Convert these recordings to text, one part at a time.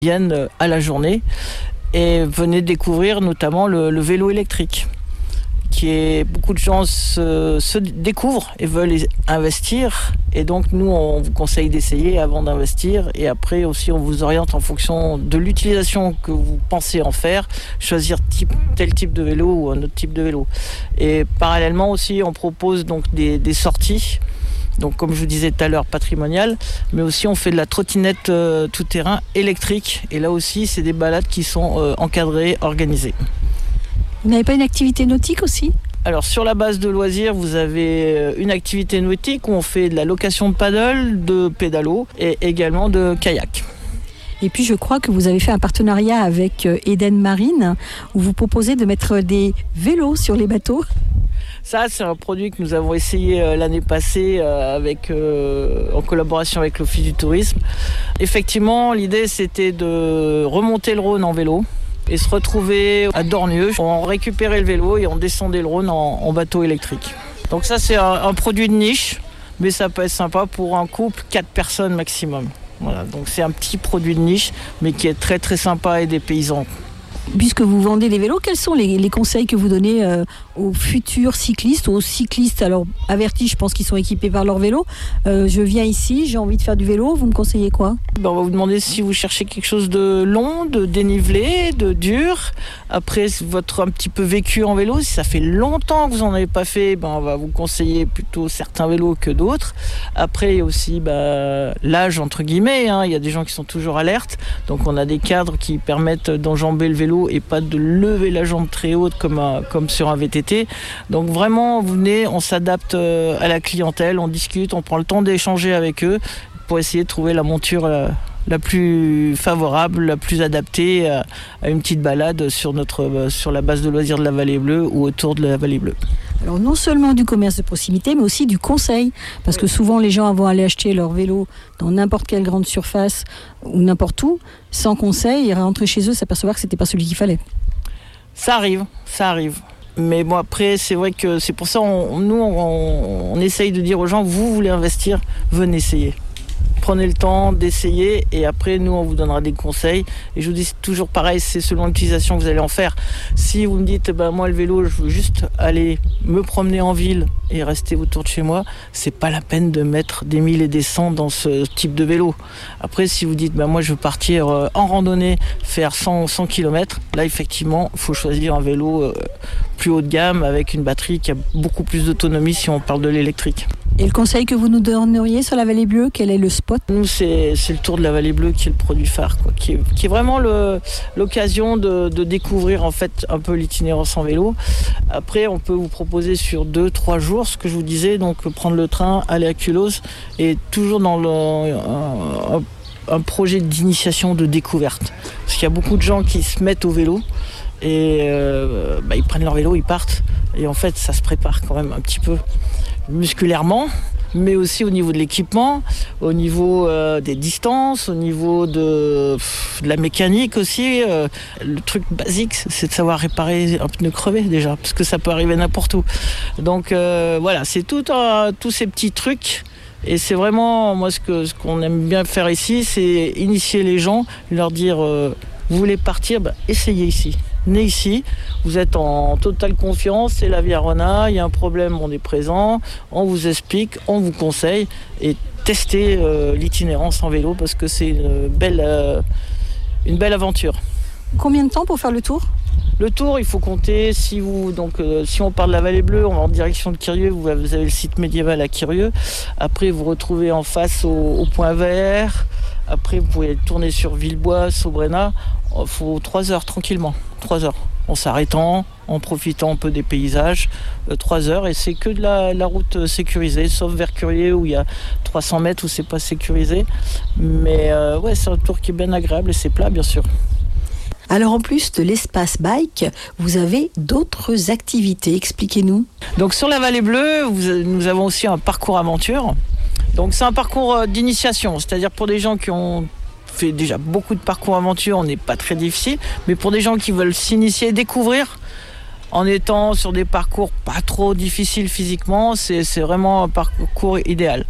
viennent à la journée et venez découvrir notamment le vélo électrique. Beaucoup de gens se découvrent et veulent investir. Et donc nous, on vous conseille d'essayer avant d'investir. Et après aussi, on vous oriente en fonction de l'utilisation que vous pensez en faire, choisir tel type de vélo ou un autre type de vélo. Et parallèlement aussi, on propose donc des sorties. Donc comme je vous disais tout à l'heure, patrimoniales, mais aussi on fait de la trottinette tout-terrain électrique. Et là aussi, c'est des balades qui sont encadrées, organisées. Vous n'avez pas une activité nautique aussi ? Alors sur la base de loisirs, vous avez une activité nautique où on fait de la location de paddle, de pédalo et également de kayak. Et puis je crois que vous avez fait un partenariat avec Eden Marine où vous proposez de mettre des vélos sur les bateaux. Ça, c'est un produit que nous avons essayé l'année passée en collaboration avec l'Office du tourisme. Effectivement, l'idée, c'était de remonter le Rhône en vélo et se retrouver à Dornieux. On récupérait le vélo et on descendait le Rhône en bateau électrique. Donc ça, c'est un produit de niche, mais ça peut être sympa pour un couple, 4 personnes maximum. Voilà, donc c'est un petit produit de niche, mais qui est très très sympa et des paysans. Puisque vous vendez des vélos, quels sont les conseils que vous donnez aux futurs cyclistes, aux cyclistes alors avertis, je pense qu'ils sont équipés par leur vélo. Je viens ici, j'ai envie de faire du vélo, vous me conseillez quoi ? On va vous demander si vous cherchez quelque chose de long, de dénivelé, de dur. Après, votre un petit peu vécu en vélo, si ça fait longtemps que vous n'en avez pas fait, on va vous conseiller plutôt certains vélos que d'autres. Après, il y a aussi l'âge, entre guillemets. Il y a des gens qui sont toujours alertes. Donc, on a des cadres qui permettent d'enjamber le vélo et pas de lever la jambe très haute comme sur un VTT. Donc vraiment, vous venez, on s'adapte à la clientèle, on discute, on prend le temps d'échanger avec eux pour essayer de trouver la monture la plus favorable, la plus adaptée à une petite balade sur la base de loisirs de la Vallée Bleue ou autour de la Vallée Bleue. Alors non seulement du commerce de proximité, mais aussi du conseil. Parce que souvent les gens vont aller acheter leur vélo dans n'importe quelle grande surface ou n'importe où, sans conseil, et rentrer chez eux s'apercevoir que c'était pas celui qu'il fallait. Ça arrive. Mais bon, après, c'est vrai que c'est pour ça on essaye de dire aux gens, vous voulez investir, venez essayer. Prenez le temps d'essayer et après nous on vous donnera des conseils et je vous dis c'est toujours pareil, c'est selon l'utilisation que vous allez en faire. Si vous me dites moi le vélo je veux juste aller me promener en ville et rester autour de chez moi, c'est pas la peine de mettre des 1000 et des 100 dans ce type de vélo. Après si vous dites moi je veux partir en randonnée, faire 100 km, là effectivement il faut choisir un vélo plus haut de gamme avec une batterie qui a beaucoup plus d'autonomie si on parle de l'électrique. Et le conseil que vous nous donneriez sur la Vallée Bleue, quel est le spot ? Nous, c'est le Tour de la Vallée Bleue qui est le produit phare, qui est vraiment l'occasion de découvrir en fait un peu l'itinérance en vélo. Après, on peut vous proposer sur 2-3 jours, ce que je vous disais, donc prendre le train, aller à Culose, et toujours dans un projet d'initiation, de découverte. Parce qu'il y a beaucoup de gens qui se mettent au vélo, et ils prennent leur vélo, ils partent, et en fait, ça se prépare quand même un petit peu musculairement, mais aussi au niveau de l'équipement, au niveau des distances, au niveau de la mécanique aussi. Le truc basique, c'est de savoir réparer un pneu crevé déjà, parce que ça peut arriver n'importe où. Donc voilà, c'est tous ces petits trucs. Et c'est vraiment, moi, ce qu'on aime bien faire ici, c'est initier les gens, leur dire, vous voulez partir, essayez ici. Venez ici, vous êtes en totale confiance, c'est la Via Rona, il y a un problème, on est présent, on vous explique, on vous conseille et testez l'itinérance en vélo parce que c'est une belle aventure. Combien de temps pour faire le tour ? Le tour, il faut compter, si on part de la Vallée Bleue, on va en direction de Quirieu, vous avez le site médiéval à Quirieu. Après, vous retrouvez en face au Point Vert. Après, vous pouvez tourner sur Villebois, Sobrena. Il faut 3 heures tranquillement, 3 heures. En s'arrêtant, en profitant un peu des paysages, 3 heures. Et c'est que de la route sécurisée, sauf vers Quirieu où il y a 300 mètres où c'est pas sécurisé. Mais c'est un tour qui est bien agréable et c'est plat, bien sûr. Alors en plus de l'espace bike, vous avez d'autres activités, expliquez-nous. Donc sur la Vallée Bleue, nous avons aussi un parcours aventure. Donc c'est un parcours d'initiation, c'est-à-dire pour des gens qui ont fait déjà beaucoup de parcours aventure, on n'est pas très difficile, mais pour des gens qui veulent s'initier, découvrir, en étant sur des parcours pas trop difficiles physiquement, c'est vraiment un parcours idéal.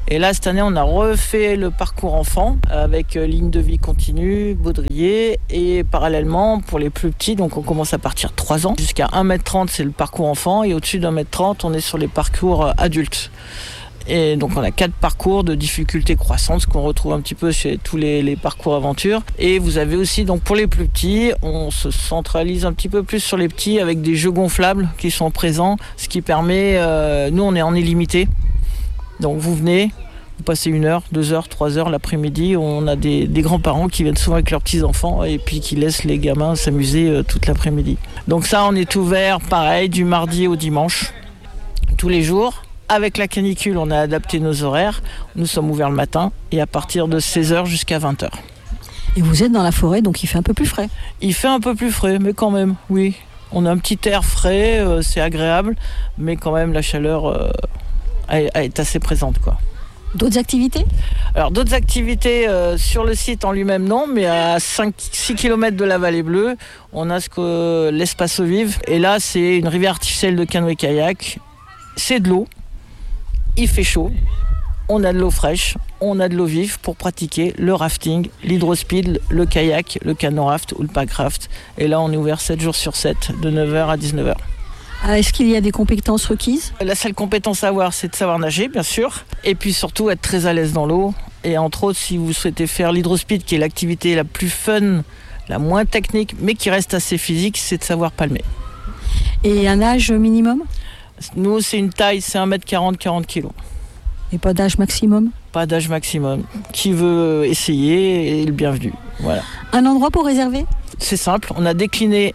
Et là, cette année, on a refait le parcours enfant avec ligne de vie continue, baudrier, et parallèlement pour les plus petits, donc on commence à partir de 3 ans. Jusqu'à 1m30, c'est le parcours enfant, et au-dessus d'1m30, on est sur les parcours adultes. Et donc on a 4 parcours de difficulté croissante, ce qu'on retrouve un petit peu chez tous les parcours aventure. Et vous avez aussi, donc pour les plus petits, on se centralise un petit peu plus sur les petits avec des jeux gonflables qui sont présents, ce qui permet, nous on est en illimité. Donc vous venez, vous passez 1 heure, 2 heures, 3 heures l'après-midi. On a des grands-parents qui viennent souvent avec leurs petits-enfants et puis qui laissent les gamins s'amuser toute l'après-midi. Donc ça, on est ouvert pareil du mardi au dimanche, tous les jours. Avec la canicule, on a adapté nos horaires. Nous sommes ouverts le matin et à partir de 16h jusqu'à 20h. Et vous êtes dans la forêt, donc il fait un peu plus frais. Il fait un peu plus frais, mais quand même, oui. On a un petit air frais, c'est agréable, mais quand même la chaleur est assez présente, quoi. D'autres activités ? Alors d'autres activités sur le site en lui-même non, mais à 6 km de la Vallée Bleue, on a l'espace eau vive. Et là, c'est une rivière artificielle de canoë-kayak. C'est de l'eau. Il fait chaud, on a de l'eau fraîche, on a de l'eau vive pour pratiquer le rafting, l'hydrospeed, le kayak, le canoë-raft ou le pack-raft. Et là, on est ouvert 7 jours sur 7, de 9h à 19h. Est-ce qu'il y a des compétences requises ? La seule compétence à avoir, c'est de savoir nager, bien sûr. Et puis surtout, être très à l'aise dans l'eau. Et entre autres, si vous souhaitez faire l'hydrospeed, qui est l'activité la plus fun, la moins technique, mais qui reste assez physique, c'est de savoir palmer. Et un âge minimum ? Nous, c'est une taille, c'est 1m40, 40 kg. Et pas d'âge maximum ? Pas d'âge maximum. Qui veut essayer est le bienvenu. Voilà. Un endroit pour réserver ? C'est simple, on a décliné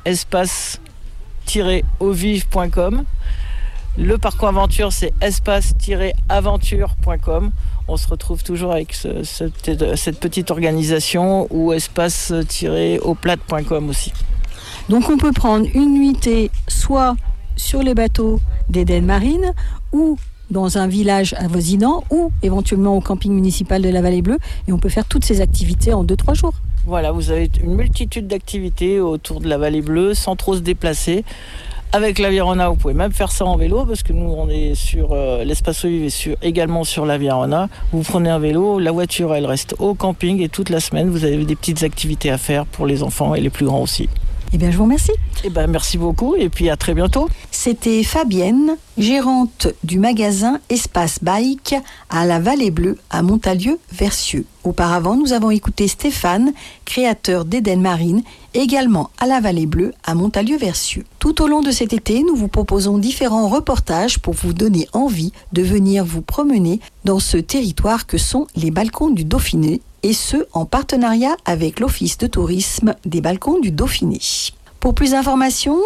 espace-auvive.com. Le parcours aventure, c'est espace-aventure.com. On se retrouve toujours avec cette petite organisation, ou espace-auplate.com aussi. Donc on peut prendre une nuitée soit sur les bateaux d'Eden Marine ou dans un village avoisinant ou éventuellement au camping municipal de la Vallée Bleue, et on peut faire toutes ces activités en 2-3 jours. Voilà, vous avez une multitude d'activités autour de la Vallée Bleue sans trop se déplacer. Avec l'Avirona, vous pouvez même faire ça en vélo, parce que nous on est sur l'espace eau vive et également sur l'Avirona. Vous prenez un vélo, la voiture elle reste au camping, et toute la semaine vous avez des petites activités à faire pour les enfants et les plus grands aussi. Eh bien, je vous remercie. Eh bien, merci beaucoup et puis à très bientôt. C'était Fabienne, gérante du magasin Espace Bike à la Vallée Bleue à Montalieu-Versieux. Auparavant, nous avons écouté Stéphane, créateur d'Eden Marine, également à la Vallée Bleue à Montalieu-Versieux. Tout au long de cet été, nous vous proposons différents reportages pour vous donner envie de venir vous promener dans ce territoire que sont les balcons du Dauphiné, et ce en partenariat avec l'Office de tourisme des balcons du Dauphiné. Pour plus d'informations,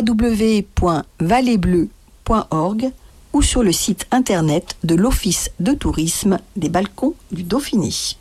www.vallebleu.org ou sur le site internet de l'Office de tourisme des balcons du Dauphiné.